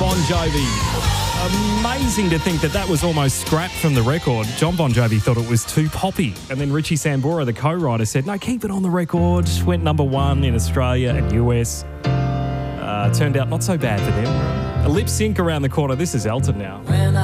Bon Jovi. Amazing to think that was almost scrapped from the record. John Bon Jovi thought it was too poppy. And then Richie Sambora, the co-writer, said, no, keep it on the record. Went number 1 in Australia and US. Turned out not so bad for them. A lip sync around the corner. This is Elton now.